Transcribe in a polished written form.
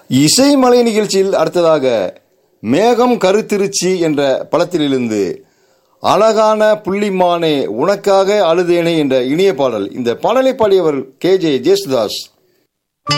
இசைமலை நிகழ்ச்சியில் அடுத்ததாக மேகம் கருத்திருச்சி என்ற படத்திலிருந்து அழகான புள்ளிமானே உனக்காக அழுதேனே என்ற இனிய பாடல். இந்த பாடலை பாடியவர் KJ ஜேசுதாஸ்.